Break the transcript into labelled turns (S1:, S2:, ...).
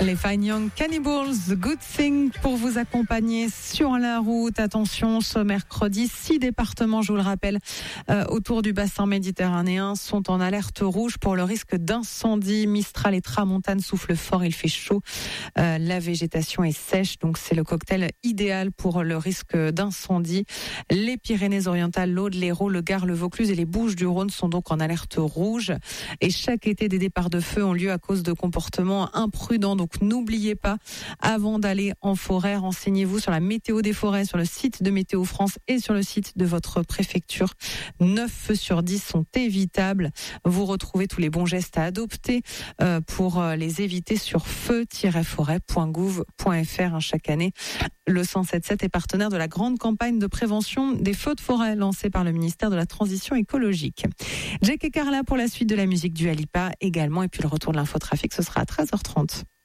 S1: Les Fine Young Cannibals, The Good Thing pour vous accompagner sur la route. Attention, ce mercredi, 6 départements, je vous le rappelle, autour du bassin méditerranéen sont en alerte rouge pour le risque d'incendie. Mistral et tramontane soufflent fort, il fait chaud. La végétation est sèche, donc c'est le cocktail idéal pour le risque d'incendie. Les Pyrénées-Orientales, l'Aude, l'Hérault, le Gard, le Vaucluse et les Bouches-du-Rhône sont donc en alerte rouge. Et chaque été, des départs de feu ont lieu à cause de comportements imprudents. Donc n'oubliez pas, avant d'aller en forêt, renseignez-vous sur la météo des forêts, sur le site de Météo France et sur le site de votre préfecture. 9 feux sur 10 sont évitables. Vous retrouvez tous les bons gestes à adopter pour les éviter sur feu-forêt.gouv.fr. Chaque année, le 107.7 est partenaire de la grande campagne de prévention des feux de forêt lancée par le ministère de la Transition écologique. Jack et Carla pour la suite de la musique du Alipa également, et puis le retour de l'infotrafic, ce sera à 13h30.